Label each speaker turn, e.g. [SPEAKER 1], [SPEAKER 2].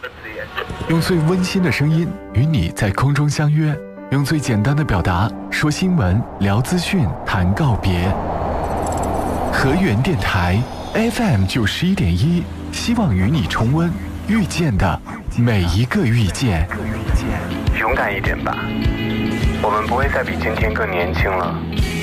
[SPEAKER 1] 用最温馨的声音与你在空中相约，用最简单的表达说新闻、聊资讯、谈告别。河源电台 FM 91.1，希望与你重温遇见的每一个遇见。
[SPEAKER 2] 勇敢一点吧，我们不会再比今天更年轻了。